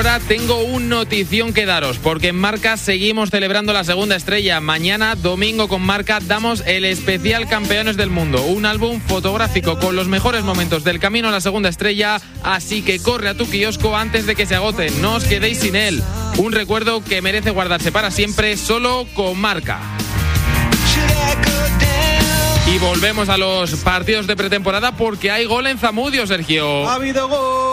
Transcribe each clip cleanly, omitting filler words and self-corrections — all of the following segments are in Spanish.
ahora tengo un notición que daros, porque en Marca seguimos celebrando la segunda estrella. Mañana, domingo, con Marca damos el especial Campeones del Mundo, un álbum fotográfico con los mejores momentos del camino a la segunda estrella, así que corre a tu kiosco antes de que se agoten, no os quedéis sin él. Un recuerdo que merece guardarse para siempre, solo con Marca. Y volvemos a los partidos de pretemporada porque hay gol en Zamudio, Sergio. Ha habido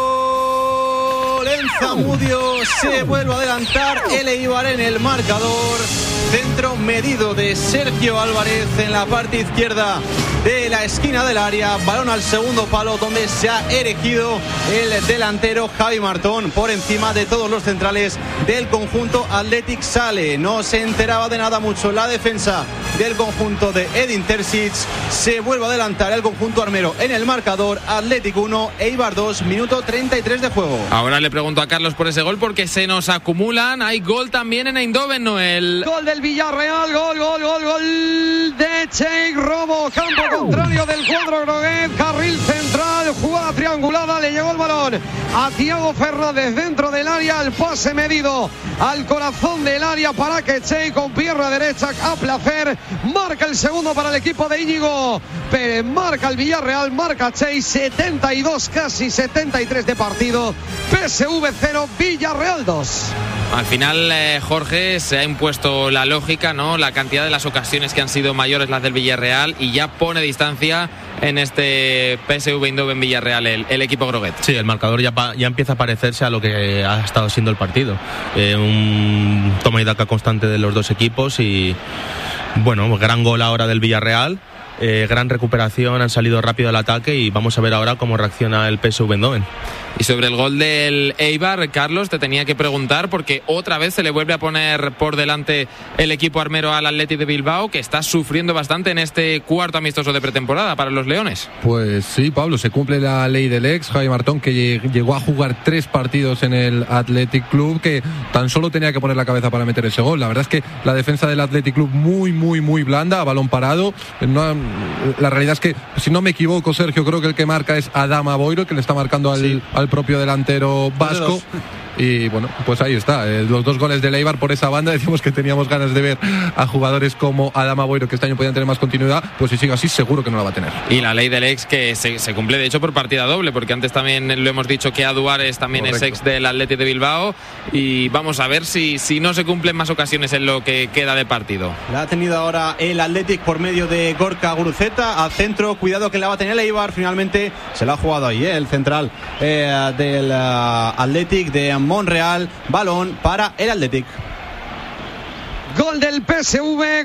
gol en Zamudio, se vuelve a adelantar el Eibar en el marcador. Centro medido de Sergio Álvarez en la parte izquierda de la esquina del área, balón al segundo palo donde se ha erigido el delantero Javi Martón por encima de todos los centrales del conjunto Athletic. Sale, no se enteraba de nada mucho la defensa del conjunto de Edin Terzic. Se vuelve a adelantar el conjunto armero en el marcador. Athletic 1, Eibar 2, minuto 33 de juego. Ahora le pregunto a Carlos por ese gol porque se nos acumulan. Hay gol también en Eindhoven, Noel. Gol del Villarreal, gol de Cheikh Robo, campo contrario del cuadro Groguet, carril central, jugada triangulada, le llegó el balón a Thiago Fernández dentro del área, el pase medido al corazón del área para que Cheikh con pierna derecha a placer marca el segundo para el equipo de Íñigo Pérez, marca el Villarreal, marca Cheikh, 72, casi 73 de partido, PSV 0, Villarreal 2. Al final, Jorge, se ha impuesto la lógica, ¿no? La cantidad de las ocasiones que han sido mayores las del Villarreal y ya pone distancia en este PSV Eindhoven Villarreal el equipo Groguet. Sí, el marcador ya empieza a parecerse a lo que ha estado siendo el partido. Un toma y daca constante de los dos equipos y, bueno, gran gol ahora del Villarreal. Gran recuperación, han salido rápido al ataque y vamos a ver ahora cómo reacciona el PSV Eindhoven. Y sobre el gol del Eibar, Carlos, te tenía que preguntar porque otra vez se le vuelve a poner por delante el equipo armero al Athletic de Bilbao, que está sufriendo bastante en este cuarto amistoso de pretemporada para los leones. Pues sí, Pablo, se cumple la ley del ex, Javi Martón, que llegó a jugar 3 partidos en el Athletic Club, que tan solo tenía que poner la cabeza para meter ese gol. La verdad es que la defensa del Athletic Club muy blanda, a balón parado. La realidad es que, si no me equivoco, Sergio, creo que el que marca es Adama Boiro, que le está marcando al propio delantero vasco. Y bueno, pues ahí está, los 2 goles de Eibar por esa banda. Decimos que teníamos ganas de ver a jugadores como Adama Boiro, que este año podían tener más continuidad, pues si sigue así seguro que no la va a tener. Y la ley del ex que se cumple de hecho por partida doble, porque antes también lo hemos dicho que Aduares también Correcto. Es ex del Athletic de Bilbao, y vamos a ver si no se cumplen más ocasiones en lo que queda de partido. La ha tenido ahora el Athletic por medio de Gorka Guruceta al centro, cuidado que la va a tener el Eibar, finalmente se la ha jugado ahí el central del Athletic de Monreal, balón para el Athletic. Gol del PSV,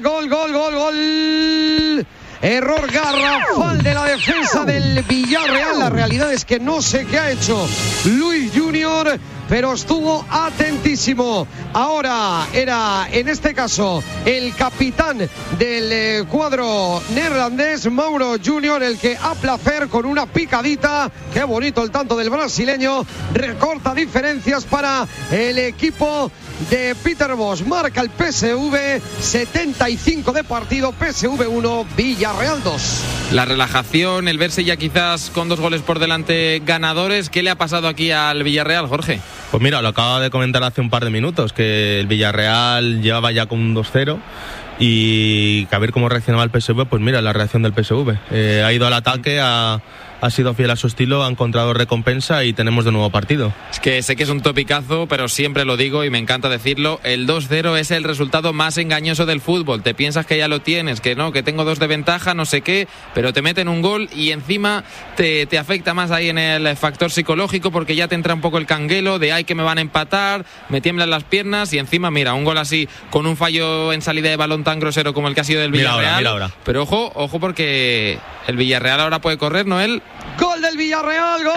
gol. Error garrafal de la defensa del Villarreal. La realidad es que no sé qué ha hecho Luis Junior, pero estuvo atentísimo. Ahora era, en este caso, el capitán del cuadro neerlandés, Mauro Junior, el que a placer con una picadita, qué bonito el tanto del brasileño, recorta diferencias para el equipo de Peter Bosz. Marca el PSV, 75 de partido, PSV 1, Villarreal 2. La relajación, el verse ya quizás con 2 goles por delante ganadores. ¿Qué le ha pasado aquí al Villarreal, Jorge? Pues mira, lo acaba de comentar hace un par de minutos, que el Villarreal llevaba ya con un 2-0 y que a ver cómo reaccionaba el PSV. Pues mira, la reacción del PSV. Ha ido al ataque, ha sido fiel a su estilo, ha encontrado recompensa y tenemos de nuevo partido. Es que sé que es un topicazo, pero siempre lo digo y me encanta decirlo, el 2-0 es el resultado más engañoso del fútbol. Te piensas que ya lo tienes, que no, que tengo 2 de ventaja, no sé qué, pero te meten un gol y encima te afecta más ahí en el factor psicológico, porque ya te entra un poco el canguelo de ay, que me van a empatar, me tiemblan las piernas, y encima mira, un gol así con un fallo en salida de balón tan grosero como el que ha sido del Villarreal. Mira ahora. Pero ojo porque el Villarreal ahora puede correr, Noel. Gol del Villarreal, gol.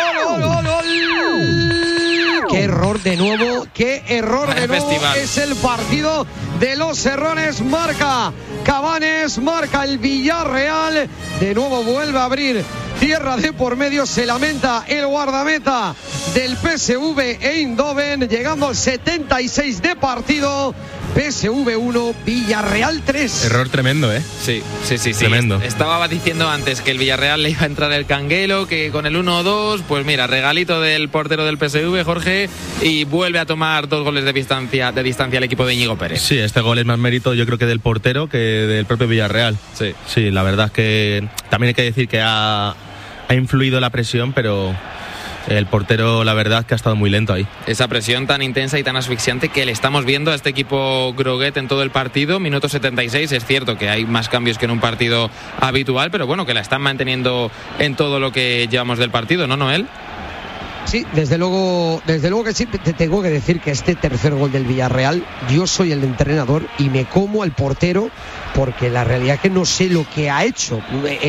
Qué error de nuevo, Festival. Es el partido de los errores. Marca Cabanes, marca el Villarreal, de nuevo vuelve a abrir tierra de por medio, se lamenta el guardameta del PSV Eindhoven, llegando al 76 de partido. PSV 1, Villarreal 3. Error tremendo, ¿eh? Sí. Tremendo. Estaba diciendo antes que el Villarreal le iba a entrar el canguelo, que con el 1-2, pues mira, regalito del portero del PSV, Jorge, y vuelve a tomar 2 goles de distancia al equipo de Íñigo Pérez. Sí, este gol es más mérito yo creo que del portero que del propio Villarreal. Sí, la verdad es que también hay que decir que ha influido la presión, pero el portero la verdad es que ha estado muy lento ahí. Esa presión tan intensa y tan asfixiante que le estamos viendo a este equipo Groguet en todo el partido. Minuto 76, es cierto que hay más cambios que en un partido habitual, pero bueno, que la están manteniendo en todo lo que llevamos del partido, ¿no, Noel? Sí, desde luego que sí. Te tengo que decir que este tercer gol del Villarreal, yo soy el entrenador y me como al portero, porque la realidad es que no sé lo que ha hecho.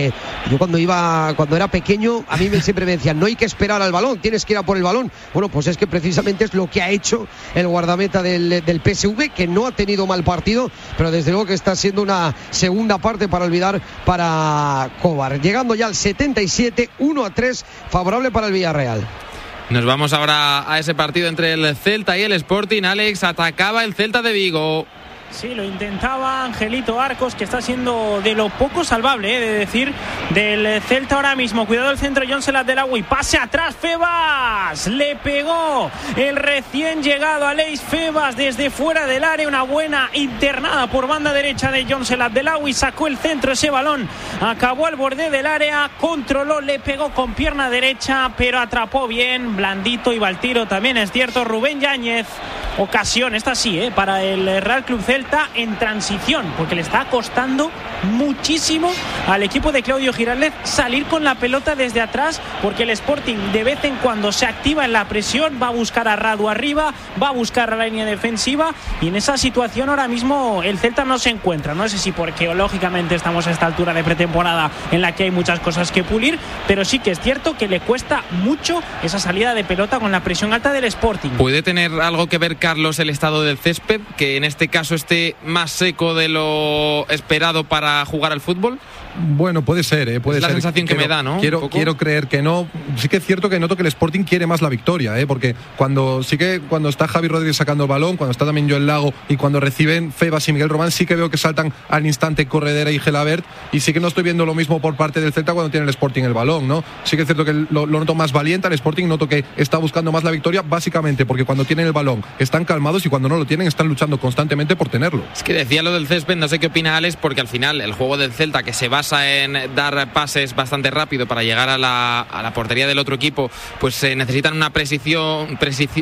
Yo cuando era pequeño, a mí siempre me decían, no hay que esperar al balón, tienes que ir a por el balón. Bueno, pues es que precisamente es lo que ha hecho el guardameta del PSV, que no ha tenido mal partido, pero desde luego que está siendo una segunda parte para olvidar para Kovar. Llegando ya al 77, 1-3, favorable para el Villarreal. Nos vamos ahora a ese partido entre el Celta y el Sporting. Alex, atacaba el Celta de Vigo. Sí, lo intentaba Angelito Arcos, que está siendo de lo poco salvable, de decir, del Celta ahora mismo. Cuidado el centro, Johnson Abdelagui, pase atrás, Febas, le pegó el recién llegado Aleix Febas desde fuera del área, una buena internada por banda derecha de Johnson Abdelagui, sacó el centro, ese balón acabó al borde del área, controló, le pegó con pierna derecha, pero atrapó bien, blandito, iba al tiro, también es cierto, Rubén Yáñez. Ocasión, esta sí, para el Real Club Celta en transición, porque le está costando muchísimo al equipo de Claudio Giraldez salir con la pelota desde atrás, porque el Sporting de vez en cuando se activa en la presión, va a buscar a Radu arriba, va a buscar a la línea defensiva, y en esa situación ahora mismo el Celta no se encuentra. No sé si porque lógicamente estamos a esta altura de pretemporada en la que hay muchas cosas que pulir, pero sí que es cierto que le cuesta mucho esa salida de pelota con la presión alta del Sporting. ¿Puede tener algo que ver, Carlos, el estado del césped, que en este caso esté más seco de lo esperado para jugar al fútbol? Bueno, puede ser, puede es la ser. sensación que me da, ¿no? Quiero creer que no. Sí que es cierto que noto que el Sporting quiere más la victoria, porque cuando está Javi Rodríguez sacando el balón, cuando está también Joel Lago y cuando reciben Febas y Miguel Román, sí que veo que saltan al instante Corredera y Gelabert, y sí que no estoy viendo lo mismo por parte del Celta cuando tiene el Sporting el balón, ¿no? Sí que es cierto que lo noto más valiente al Sporting, noto que está buscando más la victoria, básicamente porque cuando tienen el balón están calmados y cuando no lo tienen están luchando constantemente por tenerlo. Es que decía lo del césped, no sé qué opina Alex, porque al final el juego del Celta, que se basa en dar pases bastante rápido para llegar a la portería del otro equipo, pues necesitan una precisión,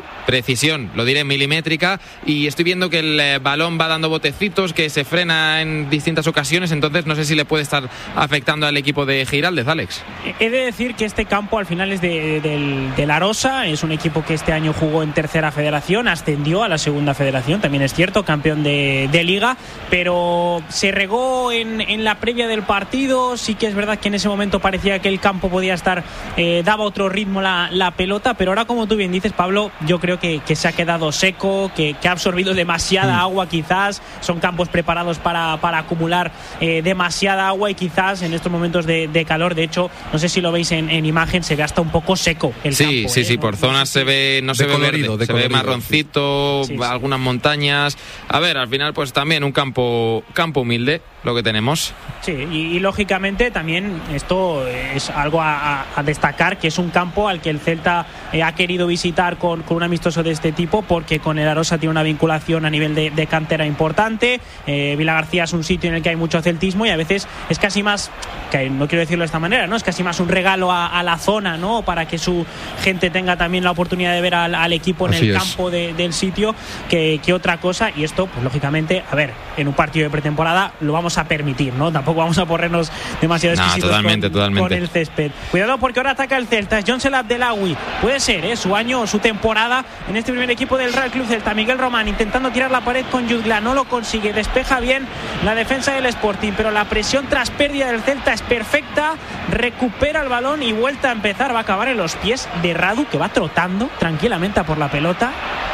lo diré, milimétrica, y estoy viendo que el balón va dando botecitos, que se frena en distintas ocasiones, entonces no sé si le puede estar afectando al equipo de Giraldez, Alex. He de decir que este campo al final es de la Rosa, es un equipo que este año jugó en tercera federación, ascendió a la segunda federación, también es cierto, campeón de Liga, pero se regó en la previa del partido. Sí que es verdad que en ese momento parecía que el campo podía estar, daba otro ritmo la pelota, pero ahora, como tú bien dices, Pablo, yo creo que se ha quedado seco, que ha absorbido demasiada agua quizás, son campos preparados para acumular demasiada agua, y quizás en estos momentos de calor, de hecho, no sé si lo veis en imagen, se ve hasta un poco seco el campo. Sí, por zonas se ve, no se ve verde, se ve marroncito, sí. Algunas montañas. A ver, al final pues también un campo humilde lo que tenemos. Sí, y lógicamente también esto es algo a destacar, que es un campo al que el Celta ha querido visitar con un amistoso de este tipo, porque con el Arosa tiene una vinculación a nivel de cantera importante. Vilagarcía es un sitio en el que hay mucho celtismo, y a veces es casi más, que no quiero decirlo de esta manera, ¿no? Es casi más un regalo a la zona, ¿no? Para que su gente tenga también la oportunidad de ver al equipo en el campo del sitio que otra cosa. Y esto, pues lógicamente, a ver, en un partido de pretemporada lo vamos a permitir, ¿no? Tampoco vamos a ponernos demasiado exquisitos con el césped. Cuidado, porque ahora ataca el Celta, es Johnson Abdelagui, puede ser su año, su temporada en este primer equipo del Real Club Celta. Miguel Román intentando tirar la pared con Jutgla, no lo consigue, despeja bien la defensa del Sporting, pero la presión tras pérdida del Celta es perfecta, recupera el balón y vuelta a empezar, va a acabar en los pies de Radu, que va trotando tranquilamente a por la pelota.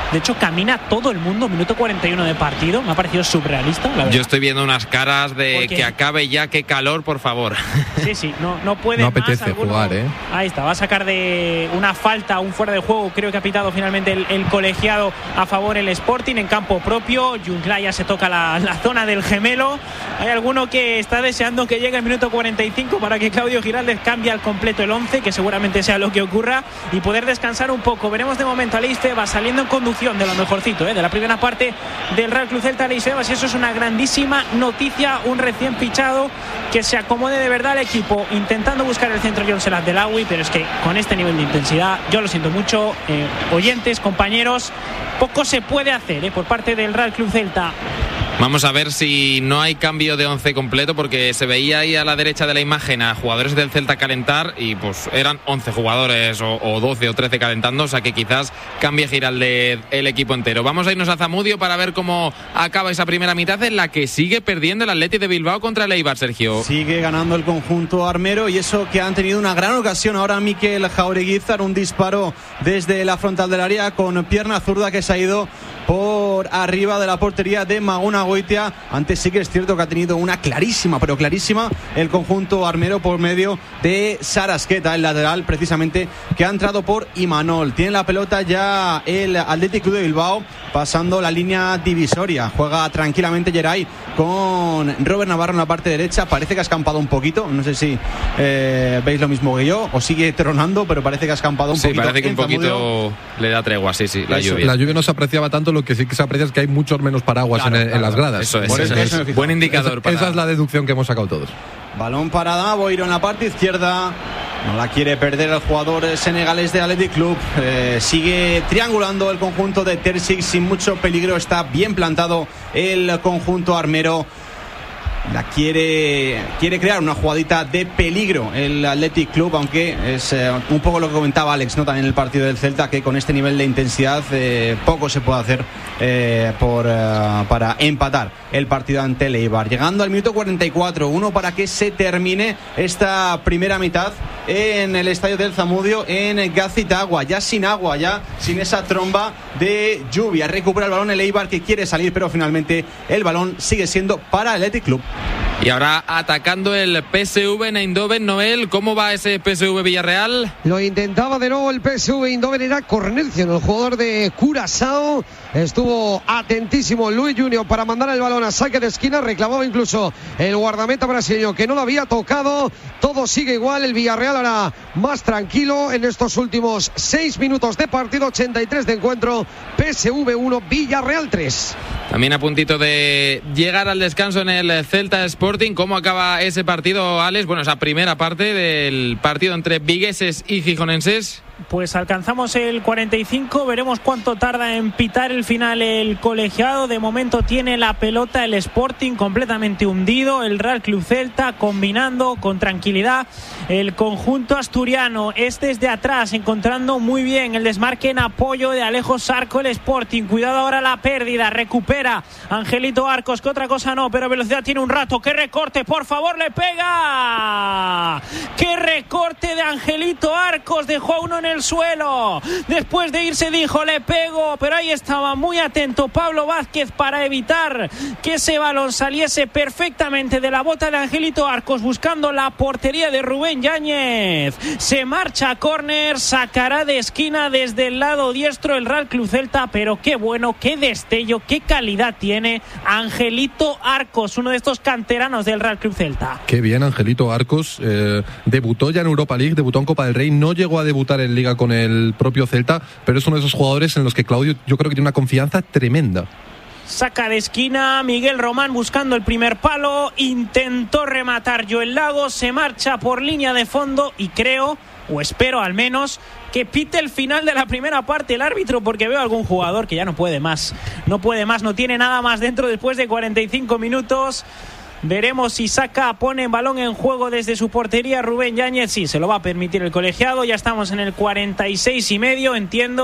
De hecho, camina todo el mundo, minuto 41 de partido. Me ha parecido surrealista, la verdad. Yo estoy viendo unas caras de que acabe ya, qué calor, por favor. Sí, no puede no más. No apetece jugar, ¿eh? Ahí está, va a sacar de una falta, un fuera de juego. Creo que ha pitado finalmente el colegiado a favor el Sporting en campo propio. Jungla ya se toca la zona del gemelo. Hay alguno que está deseando que llegue el minuto 45 para que Claudio Giraldez cambie al completo el 11, que seguramente sea lo que ocurra, y poder descansar un poco. Veremos de momento a Aleix Febas saliendo en conducción de lo mejorcito, de la primera parte del Real Club Celta. Aleix Febas, y eso es una grandísima noticia, un recién fichado que se acomode de verdad al equipo, intentando buscar el centro Jon Serrat del Agui, pero es que con este nivel de intensidad, yo lo siento mucho, oyentes, compañeros, poco se puede hacer por parte del Real Club Celta. Vamos a ver si no hay cambio de 11 completo, porque se veía ahí a la derecha de la imagen a jugadores del Celta calentar y pues eran 11 jugadores o 12 o 13 calentando, o sea que quizás cambie Giraldez el equipo entero. Vamos a irnos a Zamudio para ver cómo acaba esa primera mitad, en la que sigue perdiendo el Athletic de Bilbao contra el Eibar, Sergio. Sigue ganando el conjunto armero, y eso que han tenido una gran ocasión ahora Mikel Jaureguizar, un disparo desde la frontal del área con pierna zurda que se ha ido por arriba de la portería de Maguna Goitia. Antes sí que es cierto que ha tenido una clarísima, pero clarísima, el conjunto armero por medio de Sarasqueta, el lateral precisamente, que ha entrado por Imanol. Tiene la pelota ya el Athletic Club de Bilbao, pasando la línea divisoria. Juega tranquilamente Geray con Robert Navarro en la parte derecha. Parece que ha escampado un poquito, no sé si veis lo mismo que yo, o sigue tronando, pero parece que ha escampado un poquito. Sí, parece que un poquito le da tregua, sí, la lluvia. La lluvia no se apreciaba tanto, lo que sí que se aprecia es que hay muchos menos paraguas en las gradas. Eso es buen indicador. Esa es la deducción que hemos sacado todos. Balón para Boiro en la parte izquierda. No la quiere perder el jugador senegalés de Athletic Club. Sigue triangulando el conjunto de Terzic sin mucho peligro. Está bien plantado el conjunto armero. Quiere crear una jugadita de peligro el Athletic Club, aunque es un poco lo que comentaba Alex, ¿no? También el partido del Celta, que con este nivel de intensidad poco se puede hacer para empatar el partido ante el Eibar. Llegando al minuto 44, uno para que se termine esta primera mitad en el estadio del Zamudio en Gazitagua, ya sin agua, ya sin esa tromba de lluvia. Recupera el balón el Eibar, que quiere salir, pero finalmente el balón sigue siendo para el Athletic Club. Y ahora atacando el PSV Eindhoven. Noel, ¿cómo va ese PSV Villarreal? Lo intentaba de nuevo el PSV Eindhoven, era Cornelcio, el jugador de Curazao. Estuvo atentísimo Luis Junior para mandar el balón a saque de esquina. Reclamaba incluso el guardameta brasileño que no lo había tocado. Todo sigue igual, el Villarreal ahora más tranquilo en estos últimos 6 minutos de partido. 83 de encuentro. PSV 1, Villarreal 3. También a puntito de llegar al descanso en el Celta Sporting. ¿Cómo acaba ese partido, Alex? Bueno, esa primera parte del partido entre vigueses y gijonenses. Pues alcanzamos el 45, veremos cuánto tarda en pitar el final el colegiado. De momento tiene la pelota el Sporting completamente hundido, el Real Club Celta combinando con tranquilidad. El conjunto asturiano es desde atrás, encontrando muy bien el desmarque en apoyo de Alejo Sarco el Sporting. Cuidado ahora la pérdida, recupera Angelito Arcos, que otra cosa no, pero velocidad tiene un rato. ¡Qué recorte! ¡Por favor, le pega! ¡Qué recorte de Angelito Arcos! Dejó a uno en el suelo. Después de irse dijo, le pego, pero ahí estaba muy atento Pablo Vázquez para evitar que ese balón saliese perfectamente de la bota de Angelito Arcos, buscando la portería de Rubén Yáñez. Se marcha a córner, sacará de esquina desde el lado diestro el Real Club Celta, pero qué bueno, qué destello, qué calidad tiene Angelito Arcos, uno de estos canteranos del Real Club Celta. Qué bien Angelito Arcos, debutó ya en Europa League, debutó en Copa del Rey, no llegó a debutar en Liga con el propio Celta, pero es uno de esos jugadores en los que Claudio yo creo que tiene una confianza tremenda. Saca de esquina Miguel Román buscando el primer palo, intentó rematar Joel Lagos, se marcha por línea de fondo y creo, o espero al menos, que pite el final de la primera parte el árbitro, porque veo algún jugador que ya no puede más, no tiene nada más dentro después de 45 minutos. Veremos si pone balón en juego desde su portería Rubén Yáñez. Sí, se lo va a permitir el colegiado. Ya estamos en el 46 y medio. Entiendo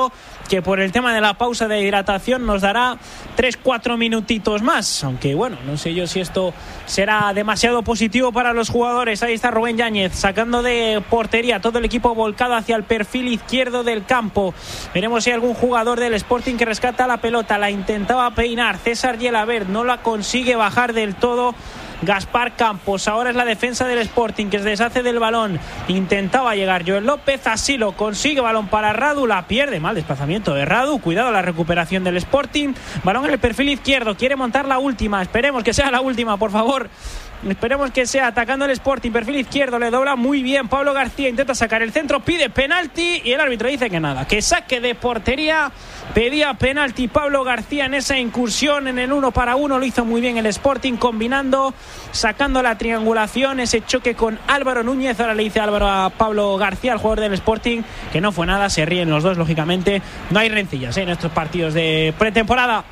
que por el tema de la pausa de hidratación nos dará 3-4 minutitos más, aunque bueno, no sé yo si esto será demasiado positivo para los jugadores. Ahí está Rubén Yáñez sacando de portería, todo el equipo volcado hacia el perfil izquierdo del campo. Veremos si hay algún jugador del Sporting que rescata la pelota, la intentaba peinar César Gelabert, no la consigue bajar del todo Gaspar Campos. Ahora es la defensa del Sporting que se deshace del balón, intentaba llegar Joel López, así lo consigue, balón para Radu, la pierde, mal desplazamiento de Radu, cuidado la recuperación del Sporting, balón en el perfil izquierdo, quiere montar la última, esperemos que sea la última, por favor. Esperemos que sea, atacando el Sporting, perfil izquierdo, le dobla muy bien Pablo García, intenta sacar el centro, pide penalti y el árbitro dice que nada, que saque de portería. Pedía penalti Pablo García en esa incursión en el 1-1, lo hizo muy bien el Sporting, combinando, sacando la triangulación, ese choque con Álvaro Núñez. Ahora le dice Álvaro a Pablo García, el jugador del Sporting, que no fue nada, se ríen los dos, lógicamente. No hay rencillas en estos partidos de pretemporada.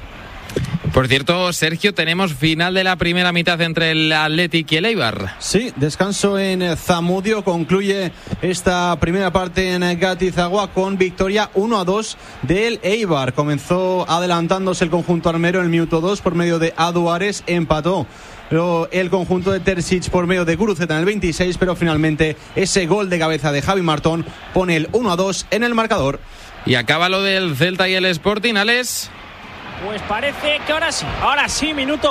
Por cierto, Sergio, tenemos final de la primera mitad entre el Athletic y el Eibar. Sí, descanso en Zamudio. Concluye esta primera parte en Gatizagua con victoria 1-2 del Eibar. Comenzó adelantándose el conjunto armero en el minuto 2 por medio de Aduares, empató el conjunto de Terzic por medio de Guruceta en el 26, pero finalmente ese gol de cabeza de Javi Martón pone el 1-2 en el marcador. Y acaba lo del Celta y el Sporting, Alex. Pues parece que ahora sí, minuto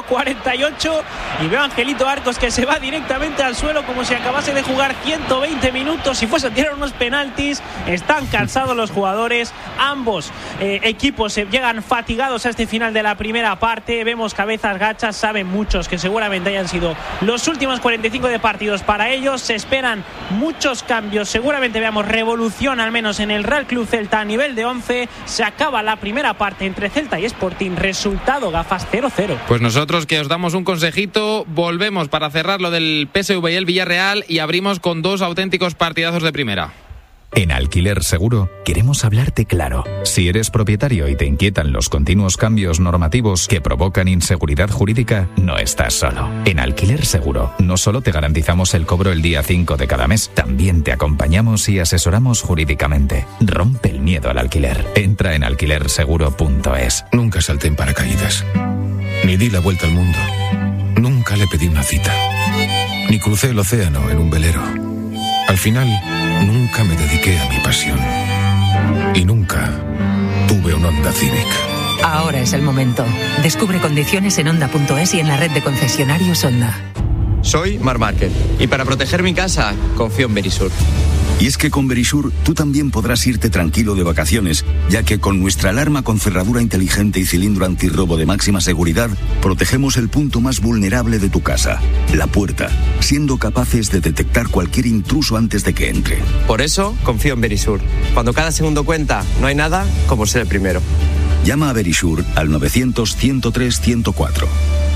48 y veo a Angelito Arcos que se va directamente al suelo como si acabase de jugar 120 minutos, si fuese a tirar unos penaltis. Están cansados los jugadores, ambos equipos llegan fatigados a este final de la primera parte, vemos cabezas gachas, saben muchos que seguramente hayan sido los últimos 45 de partidos para ellos, se esperan muchos cambios, seguramente veamos revolución al menos en el Real Club Celta a nivel de 11, se acaba la primera parte entre Celta y Sporting. Resultado, gafas 0-0. Pues nosotros que os damos un consejito, volvemos para cerrar lo del PSV y el Villarreal y abrimos con dos auténticos partidazos de primera. En Alquiler Seguro queremos hablarte claro. Si eres propietario y te inquietan los continuos cambios normativos que provocan inseguridad jurídica, no estás solo. En Alquiler Seguro no solo te garantizamos el cobro el día 5 de cada mes, también te acompañamos y asesoramos jurídicamente. Rompe el miedo al alquiler. Entra en alquilerseguro.es. Nunca salté en paracaídas, ni di la vuelta al mundo, nunca le pedí una cita, ni crucé el océano en un velero. Al final, nunca me dediqué a mi pasión. Y nunca tuve un Honda Civic. Ahora es el momento. Descubre condiciones en Honda.es y en la red de concesionarios Honda. Soy Marc Márquez y para proteger mi casa confío en Verisur. Y es que con Verisur tú también podrás irte tranquilo de vacaciones, ya que con nuestra alarma con cerradura inteligente y cilindro antirrobo de máxima seguridad, protegemos el punto más vulnerable de tu casa, la puerta, siendo capaces de detectar cualquier intruso antes de que entre. Por eso confío en Verisur. Cuando cada segundo cuenta, no hay nada como ser el primero. Llama a Verisur al 900-103-104.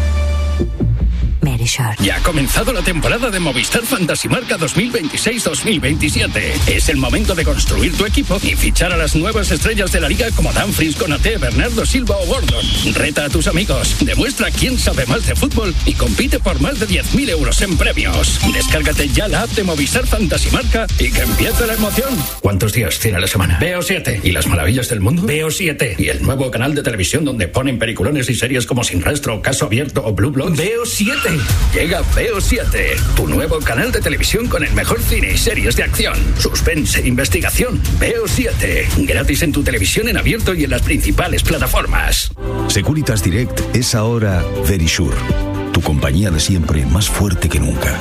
Ya ha comenzado la temporada de Movistar Fantasy Marca 2026-2027. Es el momento de construir tu equipo y fichar a las nuevas estrellas de la liga como Dumfries, Konaté, Bernardo Silva o Gordon. Reta a tus amigos, demuestra quién sabe más de fútbol y compite por más de 10.000 euros en premios. Descárgate ya la app de Movistar Fantasy Marca y que empiece la emoción. ¿Cuántos días tiene la semana? Veo 7. ¿Y las maravillas del mundo? Veo 7. ¿Y el nuevo canal de televisión donde ponen peliculones y series como Sin Rastro, Caso Abierto o Blue Bloods? Veo 7. Llega Veo 7, tu nuevo canal de televisión con el mejor cine y series de acción, suspense, investigación. Veo 7, gratis en tu televisión en abierto y en las principales plataformas. Securitas Direct es ahora Verisur, tu compañía de siempre más fuerte que nunca.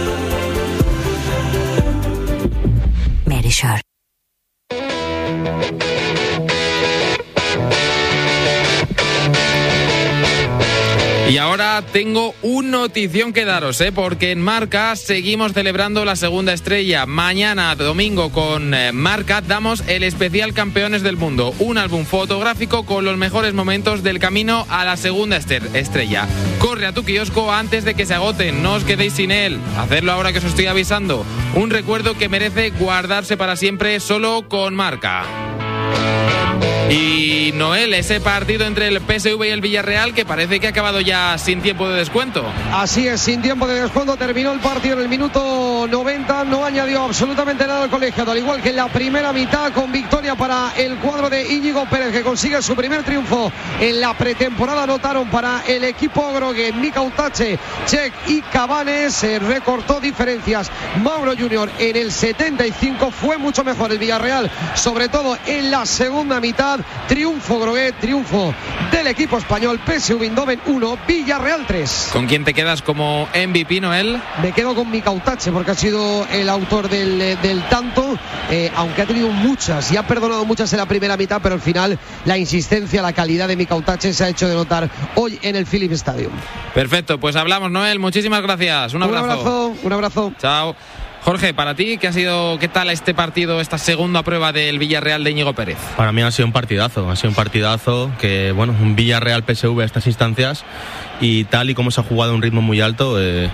Verisur. Y ahora tengo un notición que daros, porque en Marca seguimos celebrando la segunda estrella. Mañana, domingo, con Marca damos el especial Campeones del Mundo, un álbum fotográfico con los mejores momentos del camino a la segunda estrella. Corre a tu kiosco antes de que se agoten, no os quedéis sin él. Hacedlo ahora que os estoy avisando. Un recuerdo que merece guardarse para siempre solo con Marca. Y Noel, ese partido entre el PSV y el Villarreal que parece que ha acabado ya sin tiempo de descuento. Así es, sin tiempo de descuento terminó el partido en el minuto 90, no añadió absolutamente nada al colegiado, al igual que en la primera mitad, con victoria para el cuadro de Íñigo Pérez, que consigue su primer triunfo en la pretemporada. Anotaron para el equipo grogue Mika Utache, Čech y Cabanes. Recortó diferencias Mauro Junior en el 75, fue mucho mejor el Villarreal, sobre todo en la segunda mitad. Triunfo grogue, triunfo del equipo español. PSV Eindhoven 1, Villarreal 3. ¿Con quién te quedas como MVP, Noel? Me quedo con Mika Utache porque ha sido el autor del tanto, aunque ha tenido muchas y ha perdonado muchas en la primera mitad, pero al final la insistencia, la calidad de Mika Utache se ha hecho de notar hoy en el Philips Stadium. Perfecto, pues hablamos, Noel, muchísimas gracias. Un abrazo. Un abrazo. Chao. Jorge, para ti, ¿qué tal este partido, esta segunda prueba del Villarreal de Íñigo Pérez? Para mí ha sido un partidazo que, bueno, un Villarreal PSV a estas instancias, y tal y como se ha jugado a un ritmo muy alto, es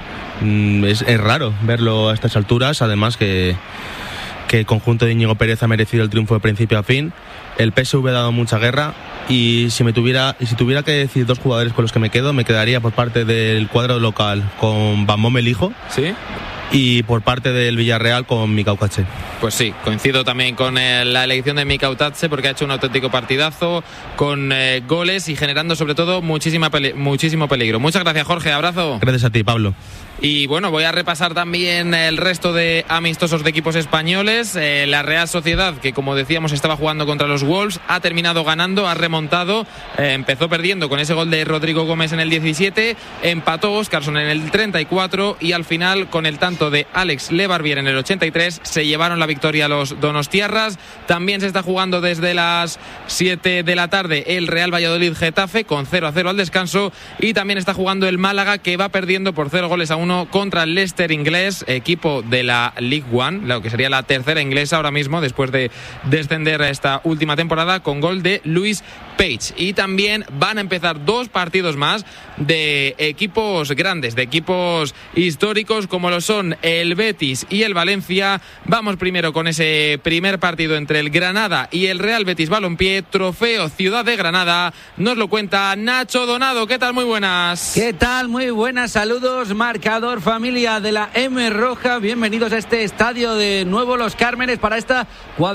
raro verlo a estas alturas. Además que el conjunto de Íñigo Pérez ha merecido el triunfo de principio a fin. El PSV ha dado mucha guerra, y si tuviera que decir dos jugadores con los que me quedaría por parte del cuadro local con Van Bommel hijo. ¿Sí? Y por parte del Villarreal con Mika Utache. Pues sí, coincido también con la elección de Mika Utache, porque ha hecho un auténtico partidazo con goles y generando sobre todo muchísimo peligro. Muchas gracias, Jorge, abrazo. Gracias a ti, Pablo. Y bueno, voy a repasar también el resto de amistosos de equipos españoles. La Real Sociedad, que como decíamos estaba jugando contra los Wolves, ha terminado ganando, ha remontado. Empezó perdiendo con ese gol de Rodrigo Gómez en el 17, empató Óscarson en el 34 y al final, con el tanto de Alex Lebarbier en el 83, se llevaron la victoria los donostiarras. También se está jugando desde las 7 de la tarde el Real Valladolid-Getafe con 0-0 al descanso, y también está jugando el Málaga, que va perdiendo por 0-1 contra el Leicester inglés, equipo de la League One, lo que sería la tercera inglesa ahora mismo después de descender a esta última temporada, con gol de Luis Page. Y también van a empezar dos partidos más de equipos grandes, de equipos históricos como lo son el Betis y el Valencia. Vamos primero con ese primer partido entre el Granada y el Real Betis Balompié, trofeo Ciudad de Granada. Nos lo cuenta Nacho Donado. ¿Qué tal? Muy buenas. ¿Qué tal? Muy buenas, saludos, marcador, familia de la M Roja. Bienvenidos a este estadio de Nuevo Los Cármenes para esta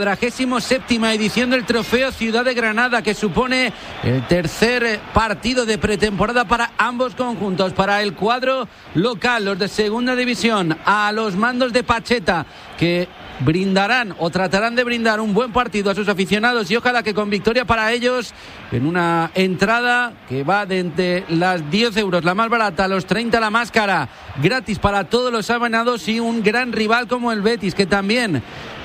47ª edición del trofeo Ciudad de Granada, que supone el tercer partido de pretemporada para ambos conjuntos. Para el cuadro local, los de segunda división, a los mandos de Pacheta, que brindarán o tratarán de brindar un buen partido a sus aficionados, y ojalá que con victoria para ellos, en una entrada que va de entre las 10 euros la más barata a los 30 la más cara, gratis para todos los abonados, y un gran rival como el Betis, que también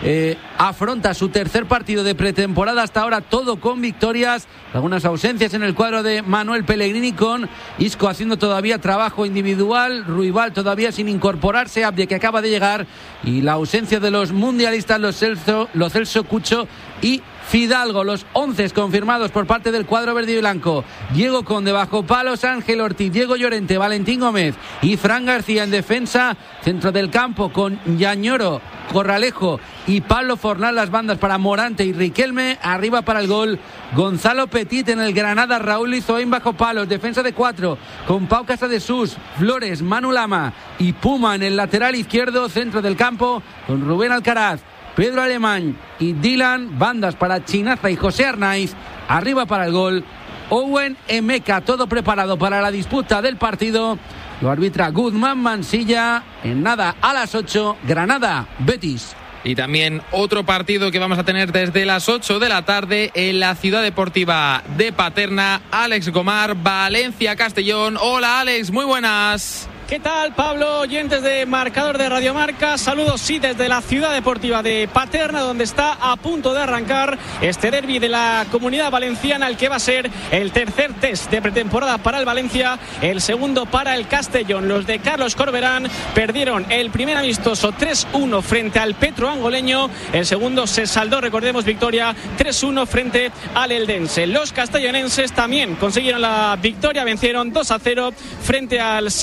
afronta su tercer partido de pretemporada, hasta ahora todo con victorias, algunas ausencias en el cuadro de Manuel Pellegrini, con Isco haciendo todavía trabajo individual, Ruibal todavía sin incorporarse, Abde que acaba de llegar, y la ausencia de los mundialistas, los Celso Cucho y Fidalgo. Los 11 confirmados por parte del cuadro verde y blanco: Diego Conde bajo palos, Ángel Ortiz, Diego Llorente, Valentín Gómez y Fran García en defensa, centro del campo con Yañoro, Corralejo y Pablo Fornal, las bandas para Morante y Riquelme, arriba para el gol Gonzalo Petit. En el Granada, Raúl Lizoín bajo palos, defensa de 4 con Pau Casadesús, Flores, Manu Lama y Puma en el lateral izquierdo, centro del campo con Rubén Alcaraz, Pedro Alemán y Dylan, bandas para Chinaza y José Arnaiz, arriba para el gol Owen Emeka. Todo preparado para la disputa del partido. Lo arbitra Guzmán Mansilla. En nada, a las 8, Granada Betis. Y también otro partido que vamos a tener desde las 8 de la tarde en la Ciudad Deportiva de Paterna. Alex Gomar, Valencia Castellón. Hola Alex, muy buenas. ¿Qué tal, Pablo? Oyentes de Marcador de Radio Marca, saludos sí desde la Ciudad Deportiva de Paterna, donde está a punto de arrancar este derbi de la Comunidad Valenciana, el que va a ser el tercer test de pretemporada para el Valencia, el segundo para el Castellón. Los de Carlos Corberán perdieron el primer amistoso 3-1 frente al Petro Angoleño, el segundo se saldó, recordemos, victoria 3-1 frente al Eldense. Los castellonenses también consiguieron la victoria, vencieron 2-0 frente al Sabadell.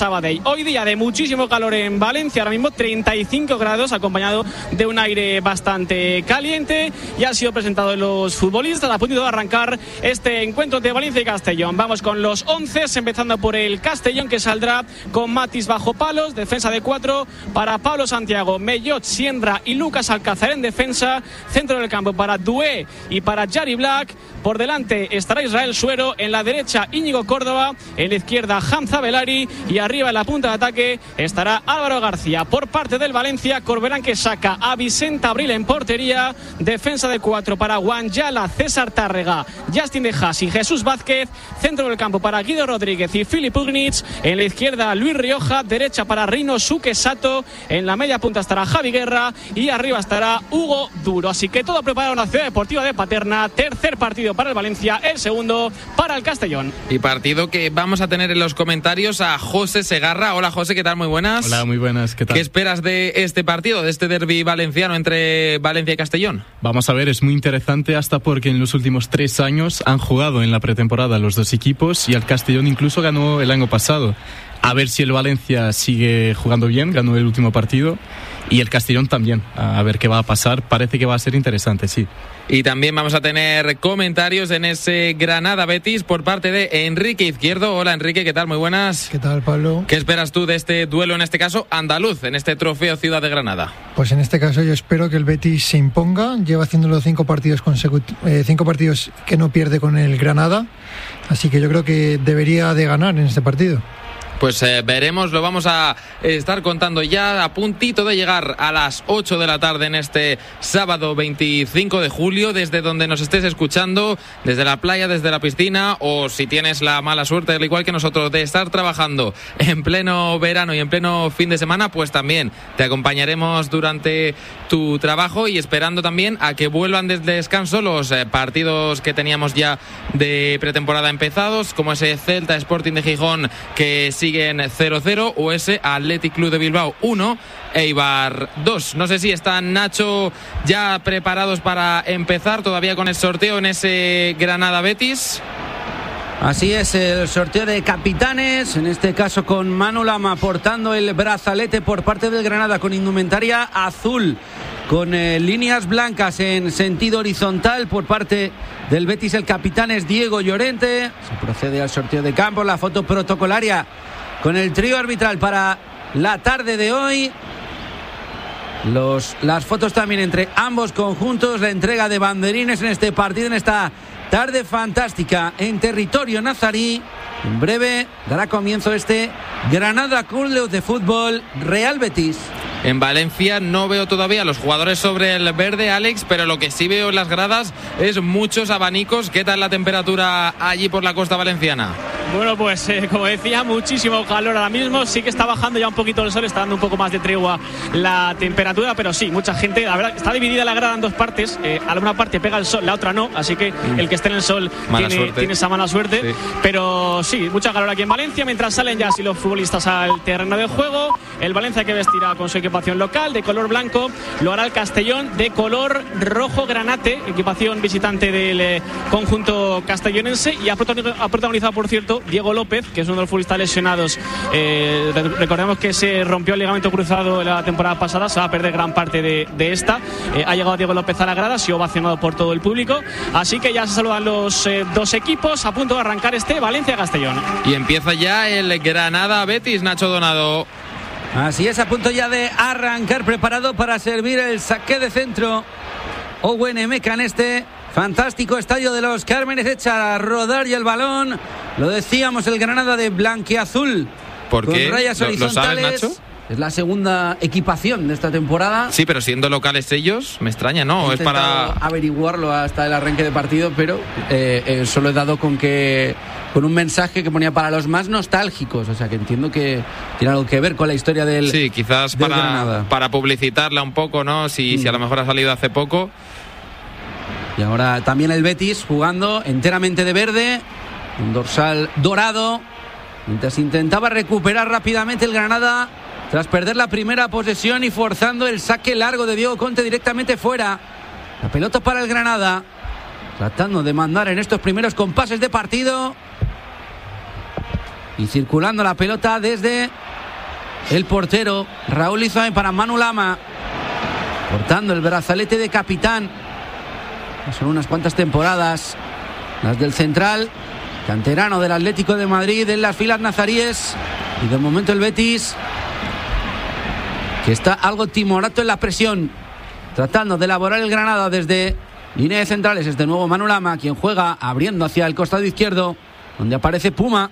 Hoy día de muchísimo calor en Valencia, ahora mismo 35 grados, acompañado de un aire bastante caliente. Ya han sido presentados los futbolistas a punto de arrancar este encuentro de Valencia y Castellón. Vamos con los 11, empezando por el Castellón, que saldrá con Matis bajo palos, defensa de 4 para Pablo Santiago, Mellot, Sienra y Lucas Alcázar en defensa, centro del campo para Doué y para Jari Black. Por delante estará Israel Suero, en la derecha Íñigo Córdoba, en la izquierda Hamza Belari y arriba en la punta de ataque estará Álvaro García. Por parte del Valencia, Corberán, que saca a Vicente Abril en portería, defensa de 4 para Wanjala, César Tárrega, Justin De Haas y Jesús Vázquez, centro del campo para Guido Rodríguez y Filip Ugnitz, en la izquierda Luis Rioja, derecha para Rino Suke Sato, en la media punta estará Javi Guerra y arriba estará Hugo Duro. Así que todo preparado en la Ciudad Deportiva de Paterna. Tercer partido para el Valencia, el segundo para el Castellón. Y partido que vamos a tener en los comentarios a José Segarra. Hola José, ¿qué tal? Muy buenas. Hola, muy buenas, ¿qué tal? ¿Qué esperas de este partido, de este derbi valenciano entre Valencia y Castellón? Vamos a ver, es muy interesante hasta porque en los últimos 3 años han jugado en la pretemporada los dos equipos y el Castellón incluso ganó el año pasado. A ver si el Valencia sigue jugando bien, ganó el último partido, y el Castellón también. A ver qué va a pasar, parece que va a ser interesante, sí. Y también vamos a tener comentarios en ese Granada-Betis por parte de Enrique Izquierdo. Hola Enrique, ¿qué tal? Muy buenas. ¿Qué tal, Pablo? ¿Qué esperas tú de este duelo, en este caso andaluz, en este trofeo Ciudad de Granada? Pues en este caso yo espero que el Betis se imponga. Lleva haciéndolo 5 partidos que no pierde con el Granada, así que yo creo que debería de ganar en este partido. Pues veremos, lo vamos a estar contando ya a puntito de llegar a las 8 de la tarde en este sábado 25 de julio, desde donde nos estés escuchando, desde la playa, desde la piscina, o si tienes la mala suerte, al igual que nosotros, de estar trabajando en pleno verano y en pleno fin de semana, pues también te acompañaremos durante tu trabajo y esperando también a que vuelvan desde descanso los partidos que teníamos ya de pretemporada empezados, como ese Celta Sporting de Gijón que siguen 0-0 o ese Athletic Club de Bilbao 1, Eibar 2. No sé si están, Nacho, ya preparados para empezar todavía con el sorteo en ese Granada-Betis. Así es, el sorteo de capitanes, en este caso con Manu Lama portando el brazalete por parte del Granada con indumentaria azul, con líneas blancas en sentido horizontal. Por parte del Betis el capitán es Diego Llorente. Se procede al sorteo de campo, la foto protocolaria con el trío arbitral para la tarde de hoy. Las fotos también entre ambos conjuntos, la entrega de banderines en este partido, en esta tarde fantástica en territorio nazarí. En breve dará comienzo este Granada Club de Fútbol Real Betis. En Valencia no veo todavía a los jugadores sobre el verde, Alex, pero lo que sí veo en las gradas es muchos abanicos. ¿Qué tal la temperatura allí por la costa valenciana? Bueno, pues como decía, muchísimo calor ahora mismo. Sí que está bajando ya un poquito el sol, está dando un poco más de tregua la temperatura, pero sí, mucha gente. La verdad, está dividida la grada en dos partes. A una parte pega el sol, la otra no. Así que el que esté en el sol tiene esa mala suerte. Sí. Pero sí, mucha calor aquí en Valencia. Mientras salen ya así los futbolistas al terreno de juego, el Valencia, que vestirá con su equipación local de color blanco, lo hará el Castellón de color rojo granate, equipación visitante del conjunto castellonense, y ha protagonizado, por cierto, Diego López, que es uno de los futbolistas lesionados. Recordemos que se rompió el ligamento cruzado la temporada pasada, se va a perder gran parte de esta. Ha llegado Diego López a la grada, ha sido ovacionado por todo el público, así que ya se saludan los dos equipos a punto de arrancar este Valencia-Castellón. Y empieza ya el Granada-Betis, Nacho Donado. Así es, a punto ya de arrancar, preparado para servir el saque de centro Owen Emeka en este fantástico estadio de los Cármenes. Echa a rodar y el balón, lo decíamos, el Granada de blanquiazul. ¿Por qué? Con rayas horizontales. ¿Lo sabes, Nacho? Es la segunda equipación de esta temporada. Sí, pero siendo locales ellos, me extraña, ¿no? He es para averiguarlo hasta el arranque de partido, pero solo he dado con un mensaje que ponía para los más nostálgicos, o sea que entiendo que tiene algo que ver con la historia del sí, quizás del Granada. Para publicitarla un poco, ¿no? Si a lo mejor ha salido hace poco. Y ahora también el Betis jugando enteramente de verde, un dorsal dorado, mientras intentaba recuperar rápidamente el Granada tras perder la primera posesión y forzando el saque largo de Diego Conte directamente fuera. La pelota para el Granada, tratando de mandar en estos primeros compases de partido y circulando la pelota desde el portero. Raúl Izoain para Manu Lama, portando el brazalete de capitán. Son unas cuantas temporadas las del central, canterano del Atlético de Madrid, en las filas nazaríes. Y de momento el Betis, que está algo timorato en la presión, tratando de elaborar el Granada desde línea de centrales. Es de nuevo Manu Lama quien juega abriendo hacia el costado izquierdo, donde aparece Puma.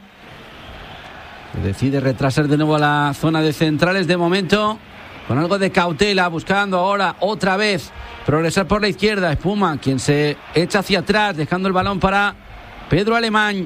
Decide retrasar de nuevo a la zona de centrales de momento, con algo de cautela, buscando ahora otra vez progresar por la izquierda. Es Puma quien se echa hacia atrás, dejando el balón para Pedro Alemán.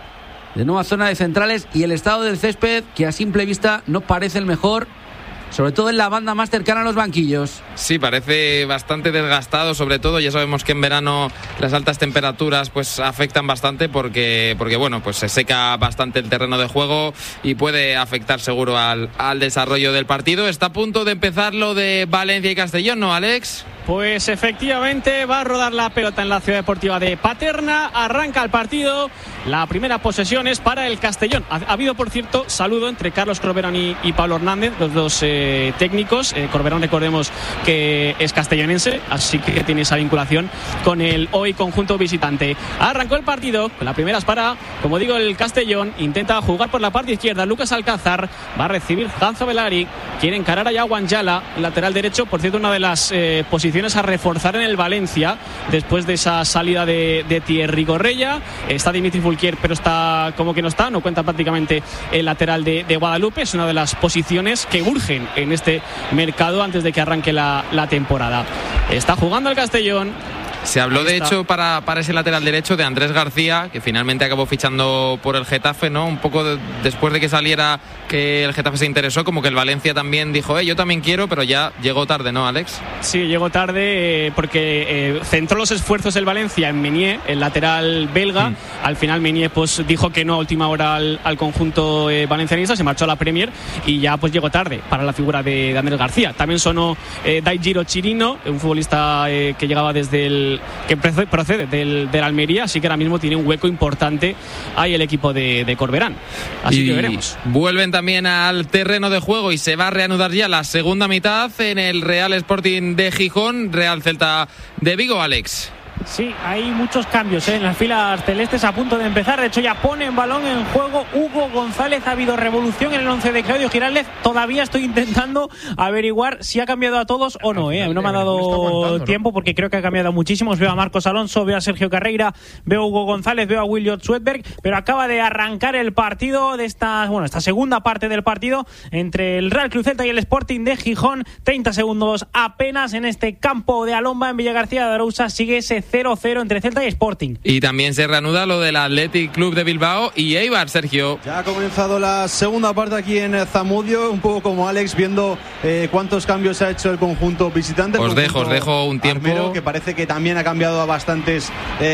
De nuevo a zona de centrales, y el estado del césped, que a simple vista no parece el mejor, sobre todo en la banda más cercana a los banquillos. Sí, parece bastante desgastado, sobre todo. Ya sabemos que en verano las altas temperaturas pues afectan bastante porque bueno, pues se seca bastante el terreno de juego y puede afectar seguro al desarrollo del partido. Está a punto de empezar lo de Valencia y Castellón, ¿no, Alex? Pues efectivamente va a rodar la pelota en la Ciudad Deportiva de Paterna. Arranca el partido. La primera posesión es para el Castellón. Ha habido, por cierto, saludo entre Carlos Corberán y Pablo Hernández, los dos técnicos. Corberán, recordemos que es castellonense, así que tiene esa vinculación con el hoy conjunto visitante. Arrancó el partido. La primera es para, como digo, el Castellón. Intenta jugar por la parte izquierda. Lucas Alcázar va a recibir Ganzo Velari. Quiere encarar a Yawan Yala, lateral derecho. Por cierto, una de las posiciones a reforzar en el Valencia después de esa salida de Thierry Correia. Está Dimitri Fulquier, pero está como que no cuenta prácticamente el lateral de Guadalupe. Es una de las posiciones que urgen en este mercado antes de que arranque la temporada. Está jugando el Castellón. Se habló, de hecho, para ese lateral derecho de Andrés García, que finalmente acabó fichando por el Getafe, ¿no? Un poco después de que saliera que el Getafe se interesó, como que el Valencia también dijo, yo también quiero, pero ya llegó tarde, ¿no, Alex? Sí, llegó tarde porque centró los esfuerzos el Valencia en Meunier, el lateral belga. Al final Meunier pues dijo que no a última hora al conjunto valencianista, se marchó a la Premier y ya pues llegó tarde para la figura de Andrés García. También sonó Daigiro Chirino, un futbolista que llegaba desde que procede del Almería, así que ahora mismo tiene un hueco importante ahí el equipo de Corberán, así que veremos. Vuelven también al terreno de juego y se va a reanudar ya la segunda mitad en el Real Sporting de Gijón, Real Celta de Vigo, Alex. Sí, hay muchos cambios en las filas celestes a punto de empezar. De hecho, ya pone en balón en juego Hugo González. Ha habido revolución en el 11 de Claudio Giraldez. Todavía estoy intentando averiguar si ha cambiado a todos o no. No me ha dado tiempo porque creo que ha cambiado muchísimos. Veo a Marcos Alonso, veo a Sergio Carreira, veo a Hugo González, veo a Williot Swedberg. Pero acaba de arrancar el partido de esta segunda parte del partido entre el Real Club Celta y el Sporting de Gijón. 30 segundos apenas en este campo de Alomba en Villagarcía de Arousa. Sigue ese 0-0 entre Celta y Sporting. Y también se reanuda lo del Athletic Club de Bilbao y Eibar, Sergio. Ya ha comenzado la segunda parte aquí en Zamudio, un poco como Alex, viendo cuántos cambios ha hecho el conjunto visitante. Os dejo un tiempo. Armero, que parece que también ha cambiado a bastantes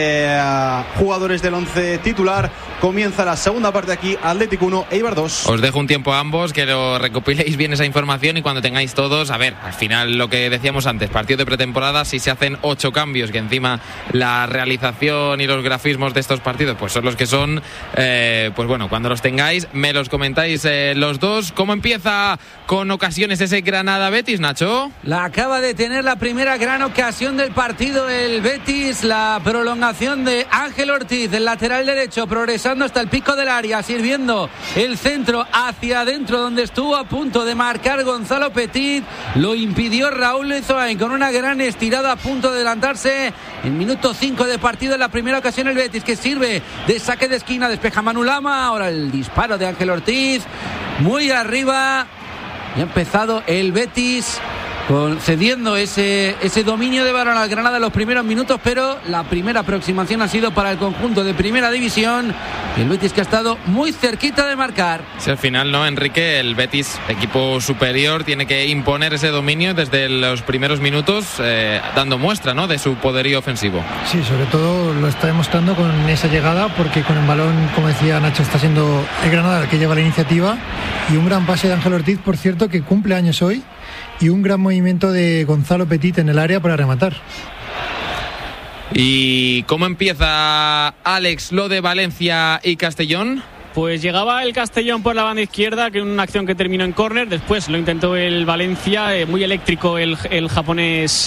jugadores del 11 titular. Comienza la segunda parte aquí, Athletic 1, Eibar 2. Os dejo un tiempo a ambos, que lo recopiléis bien esa información y cuando tengáis todos, a ver, al final lo que decíamos antes, partido de pretemporada, si se hacen 8 cambios, que encima la realización y los grafismos de estos partidos pues son los que son, pues bueno, cuando los tengáis me los comentáis los dos. ¿Cómo empieza con ocasiones ese Granada Betis, Nacho? La acaba de tener la primera gran ocasión del partido el Betis, la prolongación de Ángel Ortiz, el lateral derecho, progresando hasta el pico del área, sirviendo el centro hacia adentro donde estuvo a punto de marcar Gonzalo Petit. Lo impidió Raúl Izoain con una gran estirada a punto de adelantarse. En minuto 5 de partido, en la primera ocasión el Betis, que sirve de saque de esquina, despeja Manu Lama. Ahora el disparo de Ángel Ortiz, muy arriba. Y ha empezado el Betis cediendo ese dominio de balón al Granada en los primeros minutos, pero la primera aproximación ha sido para el conjunto de primera división. El Betis que ha estado muy cerquita de marcar. Si al final, ¿no, Enrique? El Betis, equipo superior, tiene que imponer ese dominio desde los primeros minutos, dando muestra, ¿no?, de su poderío ofensivo. Sí, sobre todo lo está demostrando con esa llegada, porque con el balón, como decía Nacho, está siendo el Granada el que lleva la iniciativa. Y un gran pase de Ángel Ortiz, por cierto, que cumple años hoy. Y un gran movimiento de Gonzalo Petit en el área para rematar. ¿Y cómo empieza, Alex, lo de Valencia y Castellón? Pues llegaba el Castellón por la banda izquierda, que una acción que terminó en córner. Después lo intentó el Valencia, muy eléctrico el japonés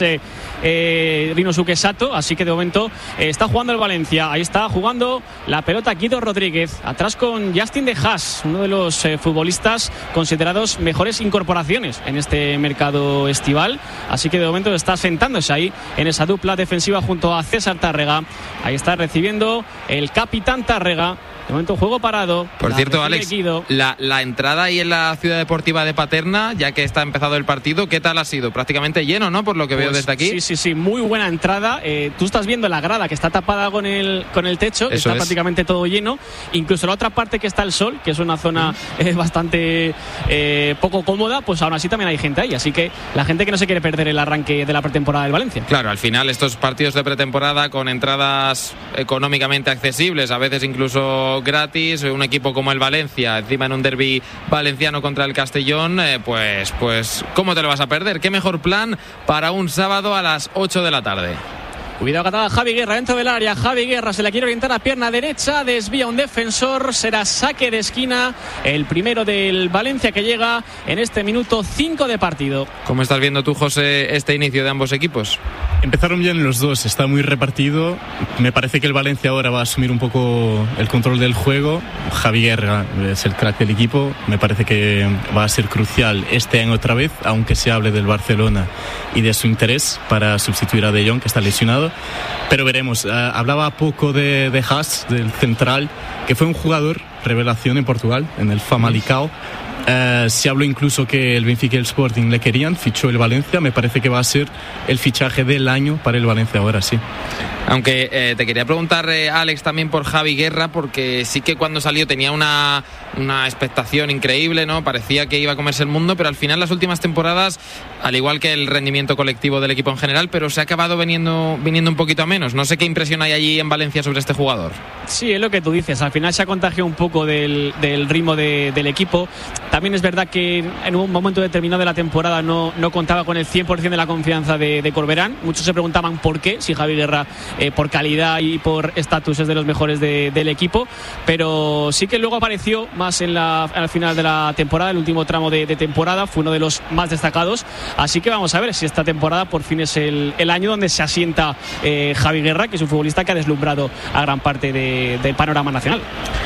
Rinosuke Sato. Así que de momento está jugando el Valencia. Ahí está jugando la pelota Guido Rodríguez. Atrás con Justin de Haas, uno de los futbolistas considerados mejores incorporaciones en este mercado estival. Así que de momento está sentándose ahí en esa dupla defensiva junto a César Tárrega. Ahí está recibiendo el capitán Tárrega. De momento juego parado. Por cierto, Alex, la entrada ahí en la Ciudad Deportiva de Paterna, ya que está empezado el partido, ¿qué tal ha sido? Prácticamente lleno, ¿no? Por lo que veo desde aquí. Sí, muy buena entrada. Tú estás viendo la grada que está tapada con el techo, está prácticamente todo lleno. Incluso la otra parte que está el sol, que es una zona bastante poco cómoda, pues aún así también hay gente ahí. Así que la gente que no se quiere perder el arranque de la pretemporada del Valencia. Claro, al final estos partidos de pretemporada con entradas económicamente accesibles, a veces incluso gratis, un equipo como el Valencia, encima en un derbi valenciano contra el Castellón, pues ¿cómo te lo vas a perder? ¿Qué mejor plan para un sábado a las 8 de la tarde? Cuidado que ataba Javi Guerra dentro del área. Javi Guerra se la quiere orientar a pierna derecha, desvía un defensor, será saque de esquina, el primero del Valencia que llega en este minuto 5 de partido. ¿Cómo estás viendo tú, José, este inicio de ambos equipos? Empezaron bien los dos, está muy repartido. Me parece que el Valencia ahora va a asumir un poco el control del juego. Javi Guerra es el crack del equipo, me parece que va a ser crucial este año otra vez, aunque se hable del Barcelona y de su interés para sustituir a De Jong, que está lesionado. Pero veremos. Hablaba poco de Haas, del central, que fue un jugador revelación en Portugal, en el Famalicão. Se habló incluso que el Benfica y el Sporting le querían, fichó el Valencia. Me parece que va a ser el fichaje del año para el Valencia ahora, sí. Aunque te quería preguntar, Alex, también por Javi Guerra, porque sí que cuando salió tenía una expectación increíble, ¿no? Parecía que iba a comerse el mundo, pero al final las últimas temporadas, al igual que el rendimiento colectivo del equipo en general, pero se ha acabado viniendo un poquito a menos. No sé qué impresión hay allí en Valencia sobre este jugador. Sí, es lo que tú dices. Al final se ha contagiado un poco del ritmo del equipo. También es verdad que en un momento determinado de la temporada no contaba con el 100% de la confianza de Corberán. Muchos se preguntaban por qué, si Javi Guerra por calidad y por estatus es de los mejores del equipo, pero sí que luego apareció más al final de la temporada, el último tramo de temporada, fue uno de los más destacados. Así que vamos a ver si esta temporada por fin es el año donde se asienta Javi Guerra, que es un futbolista que ha deslumbrado a gran parte del panorama nacional.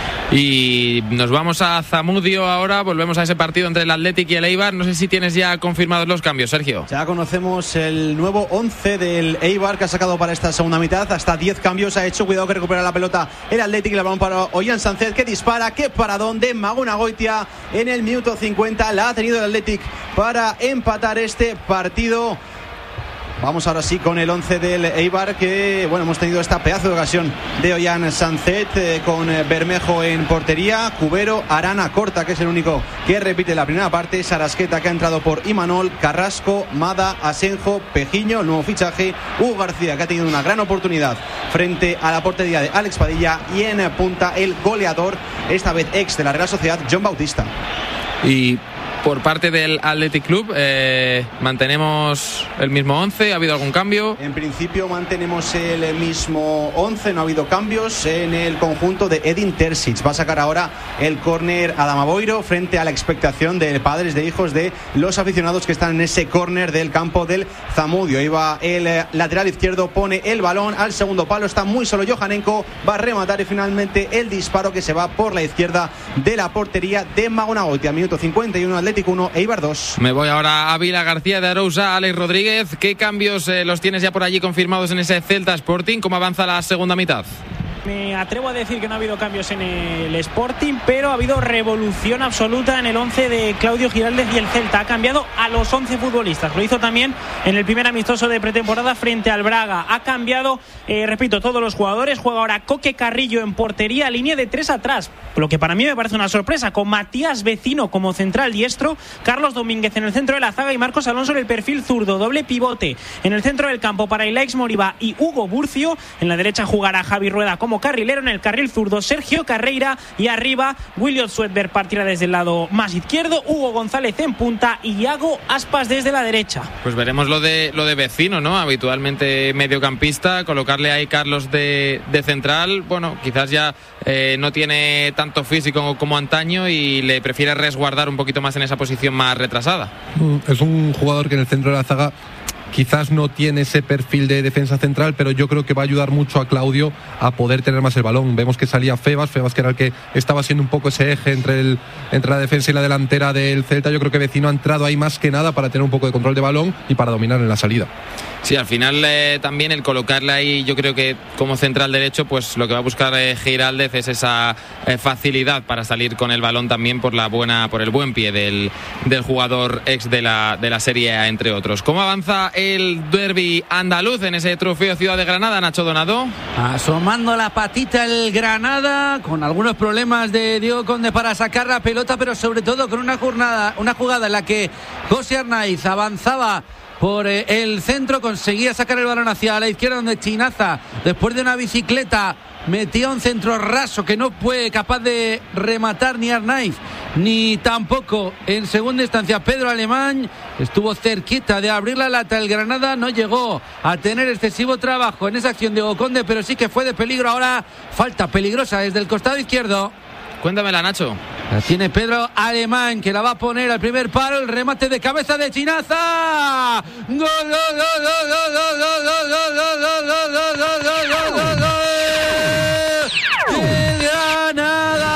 Y nos vamos a Zamudio ahora, volvemos a ese partido entre el Athletic y el Eibar. No sé si tienes ya confirmados los cambios, Sergio. Ya conocemos el nuevo 11 del Eibar que ha sacado para esta segunda mitad. Hasta 10 cambios ha hecho. Cuidado que recupera la pelota el Athletic y el balón para Ollán Sánchez, que dispara. Qué paradón de Maguna Goitia en el minuto 50. La ha tenido el Athletic para empatar este partido. Vamos ahora sí con el 11 del Eibar, que bueno, hemos tenido esta pedazo de ocasión de Ollán Sánchez con Bermejo en portería, Cubero, Arana, Corta, que es el único que repite la primera parte, Sarasqueta, que ha entrado por Imanol, Carrasco, Mada, Asenjo, Pejiño, el nuevo fichaje, Hugo García, que ha tenido una gran oportunidad frente a la portería de Alex Padilla, y en punta el goleador, esta vez ex de la Real Sociedad, John Bautista. Y por parte del Athletic Club, mantenemos el mismo 11. ¿Ha habido algún cambio? En principio mantenemos el mismo 11, no ha habido cambios en el conjunto de Edin Terzic. Va a sacar ahora el córner Adama Boiro, frente a la expectación de padres de hijos de los aficionados que están en ese córner del campo del Zamudio. Iba el lateral izquierdo, pone el balón al segundo palo, está muy solo Johanenko, va a rematar y finalmente el disparo que se va por la izquierda de la portería de Maguna Goitia. Minuto 51, Athletic 1, Eibar 2. Me voy ahora a Vila García de Arousa. Alex Rodríguez, ¿qué cambios los tienes ya por allí confirmados en ese Celta Sporting? ¿Cómo avanza la segunda mitad? Me atrevo a decir que no ha habido cambios en el Sporting, pero ha habido revolución absoluta en el 11 de Claudio Giraldez y el Celta. Ha cambiado a los 11 futbolistas. Lo hizo también en el primer amistoso de pretemporada frente al Braga. Ha cambiado, repito, todos los jugadores. Juega ahora Coque Carrillo en portería, línea de 3 atrás, lo que para mí me parece una sorpresa, con Matías Vecino como central diestro, Carlos Domínguez en el centro de la zaga y Marcos Alonso en el perfil zurdo. Doble pivote en el centro del campo para Ilaix Moriba y Hugo Burcio. En la derecha jugará Javi Rueda como como carrilero. En el carril zurdo Sergio Carreira y arriba William Swedberg partirá desde el lado más izquierdo, Hugo González en punta y Iago Aspas desde la derecha. Pues veremos lo de Vecino, ¿no? Habitualmente mediocampista, colocarle ahí Carlos de central, bueno, quizás ya no tiene tanto físico como antaño y le prefiere resguardar un poquito más en esa posición más retrasada. Es un jugador que en el centro de la zaga quizás no tiene ese perfil de defensa central, pero yo creo que va a ayudar mucho a Claudio a poder tener más el balón. Vemos que salía Febas que era el que estaba siendo un poco ese eje entre la defensa y la delantera del Celta. Yo creo que Vecino ha entrado ahí más que nada para tener un poco de control de balón y para dominar en la salida. Sí, al final también el colocarle ahí, yo creo que como central derecho, pues lo que va a buscar Giraldez es esa facilidad para salir con el balón también por el buen pie del jugador ex de la Serie A, entre otros. ¿Cómo avanza el derbi andaluz en ese trofeo Ciudad de Granada, Nacho Donado? Asomando la patita el Granada, con algunos problemas de Diego Conde para sacar la pelota, pero sobre todo con una jugada en la que José Arnaiz avanzaba por el centro, conseguía sacar el balón hacia la izquierda, donde Chinaza, después de una bicicleta, metía un centro raso que no fue capaz de rematar ni Arnaiz ni tampoco en segunda instancia Pedro Alemán. Estuvo cerquita de abrir la lata el Granada, no llegó a tener excesivo trabajo en esa acción de Oconde, pero sí que fue de peligro. Ahora falta peligrosa desde el costado izquierdo. Cuéntamela, Nacho. La tiene Pedro Alemán, que la va a poner al primer palo. El remate de cabeza de Chinaza. ¡Gol, gol, gol, gol, gol, gol, gol, gol, gol, gol, gol, gol! ¡De Granada!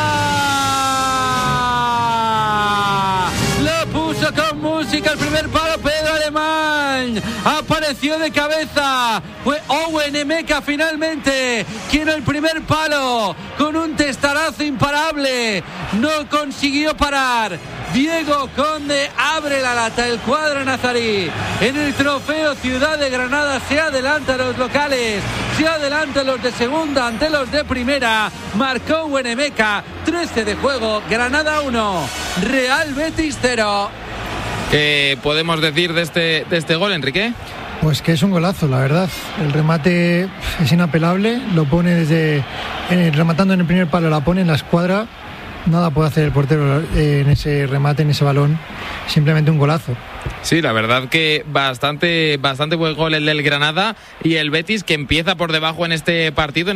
Lo puso con música el primer palo Pedro Alemán. Apareció de cabeza. Fue Owen Emeka finalmente quien el primer palo con un testarazo imparable no consiguió parar. Diego Conde abre la lata, el cuadro nazarí en el trofeo Ciudad de Granada. Se adelantan los locales, se adelantan los de segunda ante los de primera. Marcó Owen Emeka, 13 de juego, Granada 1, Real Betis 0. ¿Qué podemos decir de este gol, Enrique? Pues que es un golazo, la verdad. El remate es inapelable, lo pone rematando en el primer palo, la pone en la escuadra. Nada puede hacer el portero en ese remate, en ese balón. Simplemente un golazo. Sí, la verdad que bastante buen gol el del Granada, y el Betis, que empieza por debajo en este partido.